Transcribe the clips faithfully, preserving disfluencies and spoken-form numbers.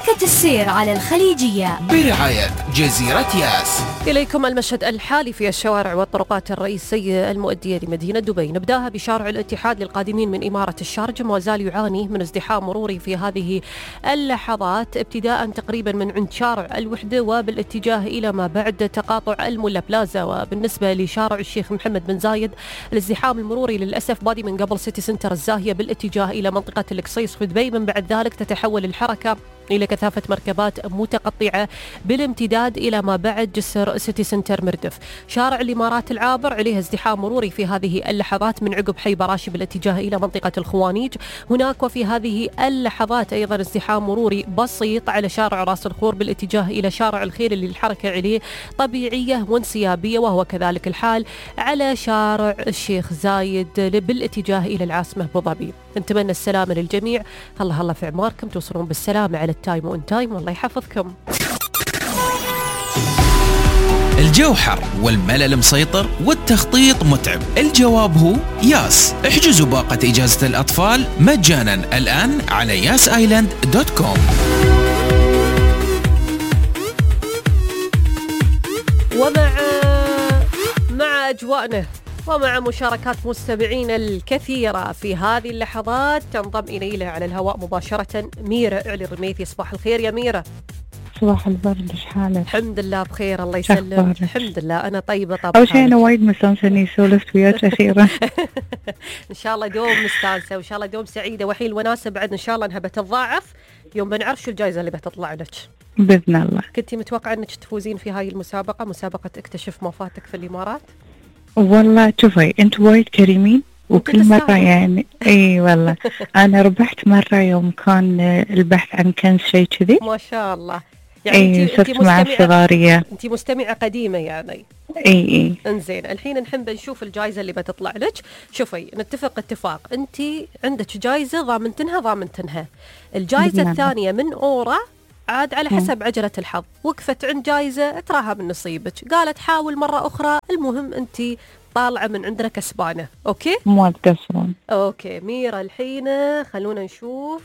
حركة السير على الخليجية برعاية جزيرة ياس. إليكم المشهد الحالي في الشوارع والطرقات الرئيسية المؤدية لمدينة دبي. نبداها بشارع الاتحاد للقادمين من إمارة الشارجة، ما زال يعاني من ازدحام مروري في هذه اللحظات، ابتداء تقريبا من عند شارع الوحدة وبالاتجاه إلى ما بعد تقاطع الملا بلازا. وبالنسبة لشارع الشيخ محمد بن زايد، الازدحام المروري للأسف بادي من قبل سيتي سنتر الزاهية بالاتجاه إلى منطقة القصيص في دبي، من بعد ذلك تتحول الحركة إلى كثافة مركبات متقطعة بالامتداد إلى ما بعد جسر سيتي سنتر مردف. شارع الإمارات العابر عليه ازدحام مروري في هذه اللحظات من عقب حي براشي بالاتجاه إلى منطقة الخوانيج. هناك وفي هذه اللحظات أيضا ازدحام مروري بسيط على شارع راس الخور بالاتجاه إلى شارع الخير اللي الحركة عليه طبيعية وانسيابية، وهو كذلك الحال على شارع الشيخ زايد بالاتجاه إلى العاصمة أبو ظبي. نتمنى السلامة للجميع، الله الله في عماركم، توصلون بالسلامة على التايم وان تايم، والله يحفظكم. الجو حر والملل مسيطر والتخطيط متعب، الجواب هو ياس. احجزوا باقة إجازة الأطفال مجانا الآن على ياس آيلاند دوت كوم. ومع مع أجواءنا ومع مشاركات مستمعين الكثيرة في هذه اللحظات، تنضم إلينا على الهواء مباشرة ميرة علي الرميثي. صباح الخير يا ميرة. صباح الورد، ايش حالك؟ الحمد لله بخير الله يسلمك. الحمد لله أنا طيبة طبعا. أول شيء أنا وايد مستانسة سولفت وياك أخيرا. إن شاء الله دوم مستانسة وإن شاء الله دوم سعيدة، وحين الوناسة بعد إن شاء الله أنها بتتضاعف يوم بنعرف شو الجائزة اللي بتطلع لك بإذن الله. كنتي متوقعة أنك تفوزين في هاي المسابقة، مسابقة اكتشف ما فاتك في الإمارات؟ والله شوفي انت وايد كريمين وكل مرة يعني اي والله. انا ربحت مرة يوم كان البحث عن كنز شيء كذي. ما شاء الله. يعني اي انت مع الصغارية. انت مستمعة قديمة يعني. اي اي انزين الحين نحب نشوف الجائزة اللي بتطلع لك. شوفي نتفق اتفاق، انت عندك جائزة ضامنتنها ضامنتنها. الجائزة الثانية من أورا عاد على حسب عجلة الحظ، وقفت عند جائزة تراها من نصيبك، قالت حاول مرة أخرى، المهم أنت طالعة من عندنا كسبانة. أوكي؟ مو تقصرون. أوكي ميرا، الحين خلونا نشوف.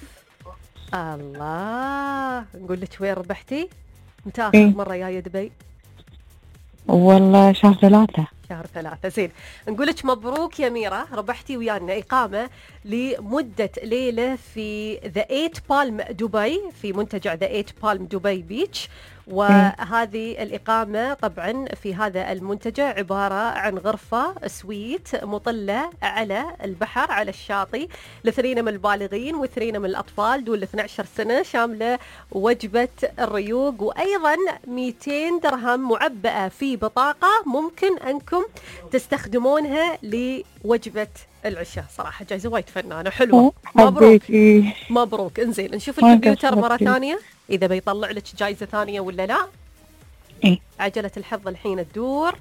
الله، نقول لك وين ربحتي؟ متى آخر إيه؟ مرة جاية دبي؟ والله شهر ثلاثة. شهر ثلاثة. زين، نقول لك مبروك يا ميرا، ربحتي ويانا إقامة لمدة ليلة في ذا إيت بالم دبي، في منتجع ذا إيت بالم دبي بيتش. وهذه الإقامة طبعا في هذا المنتجع عبارة عن غرفة سويت مطلة على البحر على الشاطئ لاثنين من البالغين واثنين من الأطفال دول اثنتي عشرة سنة، شاملة وجبة الريوق، وأيضا مئتين درهم معبأة في بطاقة ممكن أنكم تستخدمونها لوجبة العشاء. صراحة جايزة وايد فنانة حلوة. مبروك مبروك. انزين نشوف الكمبيوتر مرة ثانية إذا بيطلع لك جايزة ثانية ولا لا. إيه؟ عجلة الحظ الحين تدور.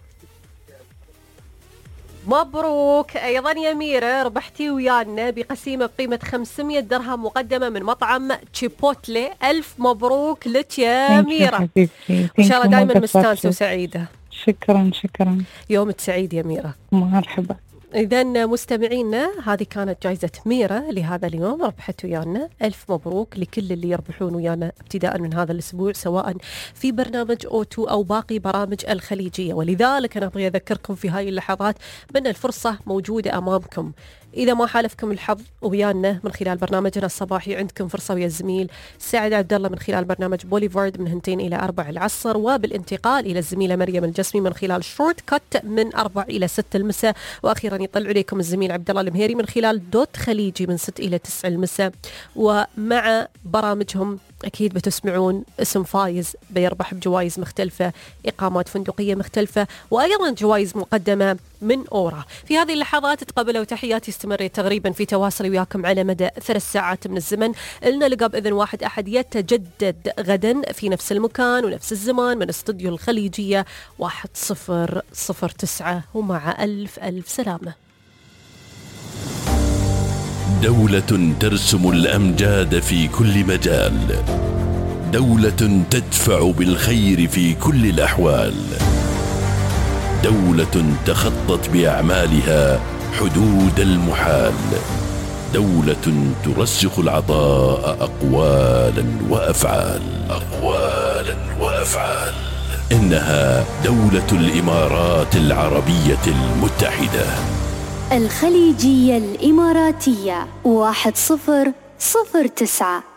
مبروك أيضا يا ميرا، ربحتي ويانا بقسيمة بقيمة خمسمية درهم مقدمة من مطعم تشيبوتلي. ألف مبروك لك يا ميرا، إن شاء الله دائما مستانسة وسعيدة. شكرا شكرا، يومك سعيد يا ميرا. مرحبا. إذن مستمعينا، هذه كانت جائزة ميرا لهذا اليوم، ربحت ويانا. ألف مبروك لكل اللي يربحون ويانا ابتداء من هذا الأسبوع، سواء في برنامج أو تو أو باقي برامج الخليجية. ولذلك أنا أبغي أذكركم في هاي اللحظات بأن الفرصة موجودة أمامكم. إذا ما حالفكم الحظ ويانا من خلال برنامجنا الصباحي، عندكم فرصة ويا الزميل سعد عبد الله من خلال برنامج بوليفارد من هنتين إلى أربع العصر، وبالانتقال إلى الزميلة مريم الجسمي من خلال شورت كت من أربع إلى ست المساء، وأخيرا يطلع عليكم الزميل عبد الله المهيري من خلال دوت خليجي من ست إلى تسع المساء. ومع برامجهم أكيد بتسمعون اسم فايز بيربح بجوائز مختلفة، إقامات فندقية مختلفة، وأيضا جوائز مقدمة من أورا. في هذه اللحظات تقبلوا تحياتي، استمر تقريبا في تواصلي وياكم على مدى ثلاث ساعات من الزمن. لنا لقاء بإذن واحد أحد يتجدد غدا في نفس المكان ونفس الزمان من استوديو الخليجية واحد صفر صفر تسعة، ومع ألف ألف سلامة. دولة ترسم الأمجاد في كل مجال، دولة تدفع بالخير في كل الأحوال، دولة تخطت بأعمالها حدود المحال، دولة ترسخ العطاء أقوال أقوالا وأفعال أقوالا وأفعال إنها دولة الإمارات العربية المتحدة. الخليجية الإماراتية واحد صفر صفر تسعة.